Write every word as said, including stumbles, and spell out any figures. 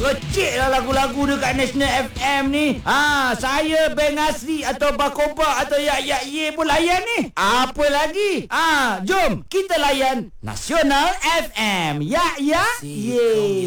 Kecil lah lagu-lagu dekat National F M ni. Ha, saya Beng Asri atau Bakoba atau Yak Yak Ye pun layan ni. Apa lagi? Ha, jom kita layan Nasional F M. Yak Yak Ye.